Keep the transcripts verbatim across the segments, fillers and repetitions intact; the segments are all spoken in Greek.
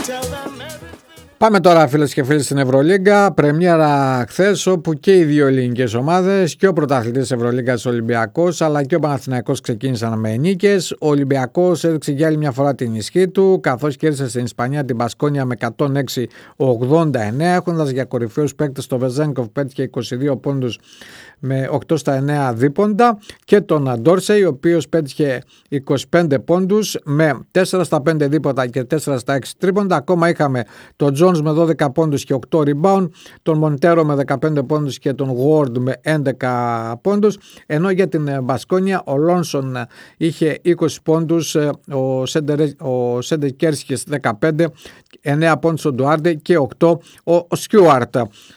Πάμε τώρα φίλες και φίλοι στην Ευρωλίγκα, πρεμιέρα χθες, όπου και οι δύο ελληνικές ομάδες και ο πρωταθλητής Ευρωλίγκας Ολυμπιακός αλλά και ο Παναθηναϊκός ξεκίνησαν με νίκες. Ο Ολυμπιακός έδειξε για άλλη μια φορά την ισχύ του, καθώς κέρδισε στην Ισπανία την Μπασκόνια με εκατόν έξι ογδόντα εννέα, έχοντας για κορυφαίους παίκτες το Βεζένκοφ που πέτυχε είκοσι δύο πόντους με οκτώ στα εννέα δίποντα, και τον Ντόρσεϊ, ο οποίος πέτυχε είκοσι πέντε πόντους με τέσσερα στα πέντε δίποντα και τέσσερα στα έξι τρίποντα. Ακόμα είχαμε τον Τζόνς με δώδεκα πόντους και οκτώ rebound, τον Μοντέρο με δεκαπέντε πόντους και τον Γουόρντ με έντεκα πόντους, ενώ για την Μπασκόνια ο Λόνσον είχε είκοσι πόντους, ο Σέντερ, ο Σέντερ Κέρσκης δεκαπέντε, εννέα πόντους ο Ντουάρντε και οκτώ ο, ο Στιούαρτ.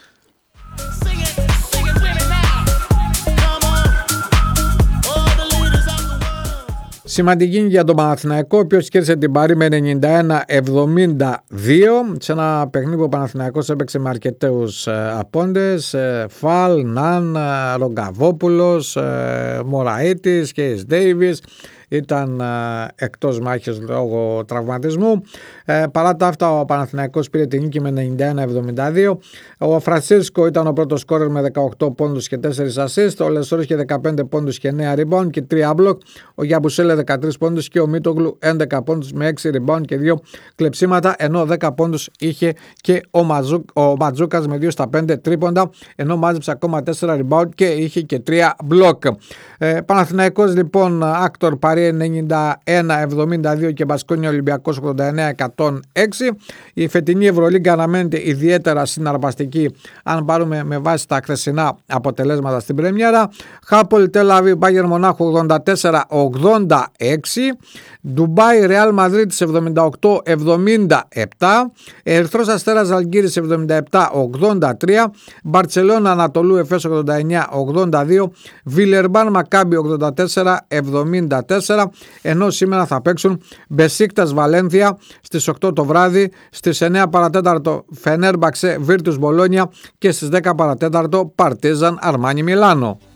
Σημαντική για τον Παναθηναϊκό, ο οποίος κέρδισε την Παρί με ενενήντα ένα εβδομήντα δύο, σε ένα παιχνίδι που ο Παναθηναϊκός έπαιξε με αρκετούς απόντες, Φαλ, Ναν, Ρογκαβόπουλος, Μωραΐτης, Κέις Ντέιβις. Ήταν ε, εκτός μάχης λόγω τραυματισμού. Ε, παρά τα αυτά, ο Παναθηναϊκός πήρε την νίκη με ενενήντα ένα εβδομήντα δύο. Ο Φρανσίσκο ήταν ο πρώτος σκόρερ με δεκαοκτώ πόντους και τέσσερα ασίστ. Ο Λεσόρ είχε δεκαπέντε πόντους και εννέα rebound και τρία μπλοκ. Ο Γιαμπουσέλε δεκατρείς πόντους και ο Μίτογλου έντεκα πόντους με έξι rebound και δύο κλεψίματα. Ενώ δέκα πόντους είχε και ο, Μαζου, ο Ματζούκας με δύο στα πέντε τρίποντα. Ενώ μάζεψε ακόμα τέσσερα rebound και είχε και τρία μπλοκ. Ε, Παναθηναϊκός λοιπόν, Άκτορ Παρί ενενήντα ένα εβδομήντα δύο και Μπασκόνια Ολυμπιακός ογδόντα εννέα εκατόν έξι. Η φετινή Ευρωλίγκα αναμένεται ιδιαίτερα συναρπαστική, αν πάρουμε με βάση τα χθεσινά αποτελέσματα στην πρεμιέρα. Χάπολ Τελ Αβίβ Μπάγερν Μονάχου ογδόντα τέσσερα ογδόντα έξι, Ντουμπάι Ρεάλ Μαδρίτης εβδομήντα οκτώ εβδομήντα επτά, Ερυθρός Αστέρας Ζαλγκύρης εβδομήντα επτά ογδόντα τρία, Μπαρτσελώνα Ανατολού Εφές ογδόντα εννέα ογδόντα δύο, Βιλερμπάν Μακάμπι ογδόντα τέσσερα εβδομήντα τέσσερα, ενώ σήμερα θα παίξουν Μπεσίκτας Βαλένθια στις οκτώ το βράδυ, στις εννέα παρατέταρτο Φενέρμπαξε Βίρτους Μπολόνια και στις δέκα παρατέταρτο Παρτίζαν Αρμάνι Μιλάνο.